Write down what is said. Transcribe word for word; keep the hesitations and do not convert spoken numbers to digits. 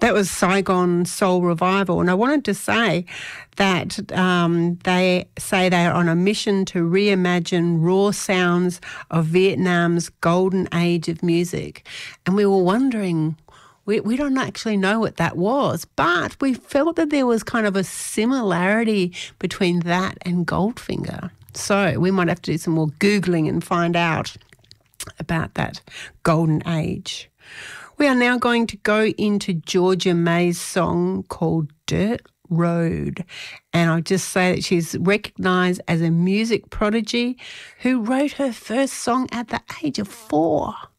That was Saigon Soul Revival. And I wanted to say that um, they say they are on a mission to reimagine raw sounds of Vietnam's golden age of music. And we were wondering, we, we don't actually know what that was, but we felt that there was kind of a similarity between that and Goldfinger. So we might have to do some more Googling and find out about that golden age. We are now going to go into Georgia May's song called Dirt Road. And I'll just say that she's recognised as a music prodigy who wrote her first song at the age of four.